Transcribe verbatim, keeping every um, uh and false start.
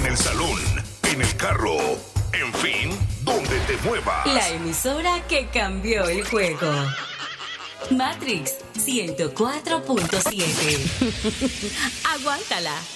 en el salón, en el carro, en fin, donde te muevas. La emisora que cambió el juego. Matrix ciento cuatro punto siete. Aguántala.